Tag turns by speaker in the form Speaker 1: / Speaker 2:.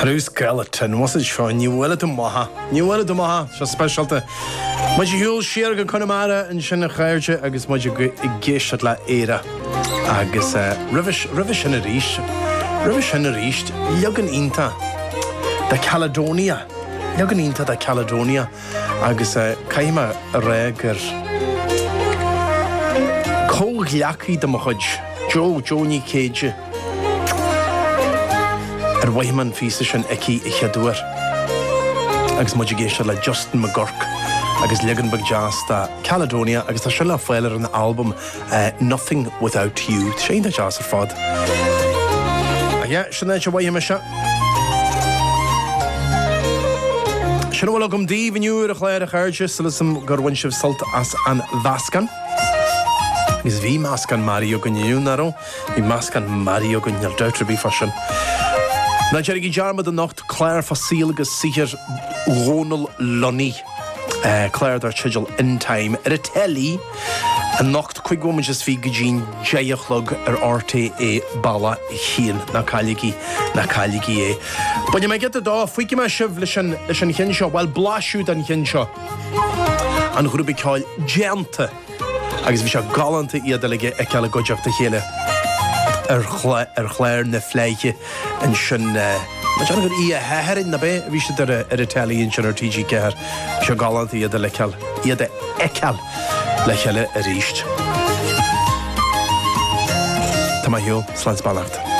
Speaker 1: Harús Skeleton, was it seo níhfuile do maithe. Níhfuile do maithe, se specialta. Muid hiúil siar go Connemara in sinna chairde agus muid I géisiad le éire. Agus rubis in a ríist. Rubis in a ríist, legan ínta da Caledonia. Legan ínta da Caledonia. Agus caime a régur cógleacaí do mo chuid. Johnny Cage. Waihman físa sin eici I cheadúir. Agus muid géisiad le Justin McGurk agus Leganbug Jazz da Caledonia agus tá sin le fáilir an album Nothing Without You. Sé da jazz ar fad. Sin éid se waihime se. Sin bhfuil agam díomh iniuúr a chléir a chairde sulasam gurhain sibh solta as an Vascan. Agus bhí Mascan Mario go nniu naró. Bhí Mascan Mario go nniu deutra bí fasin. Na Jerry Jarma the Nacht Claire Fasilgus Seeker Ronald Lunny Claire dar Chigel in time a telly a Nacht quick woman just fi Gajin Jayachlug RTA Bala Hien na Kaligi But you may get the door Fiki ma shiv lishan hinshaw well blashu than hinshaw and Ruby call Gente agus visha galante iadelige ekala gojak te hele chléir na fleiche an sin ma gur herin na bé bhí sé ar Italian sin ar TG ceir se galant iad le ceall iad ecal le cheile a ríist. Tá mai hiúil slans ballacht.